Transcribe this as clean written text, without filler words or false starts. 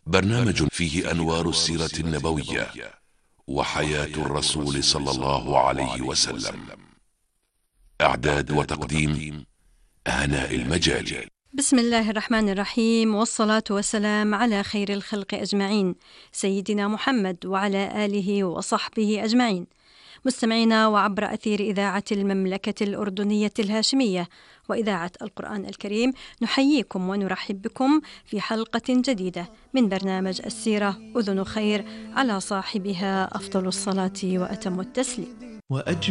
برنامج فيه أنوار السيرة النبوية وحياة الرسول صلى الله عليه وسلم. إعداد وتقديم هناء المجالي. بسم الله الرحمن الرحيم، والصلاة والسلام على خير الخلق أجمعين، سيدنا محمد وعلى آله وصحبه أجمعين. مستمعينا وعبر أثير إذاعة المملكة الأردنية الهاشمية وإذاعة القرآن الكريم، نحييكم ونرحب بكم في حلقة جديدة من برنامج السيرة أذن خير، على صاحبها أفضل الصلاة وأتم التسليم.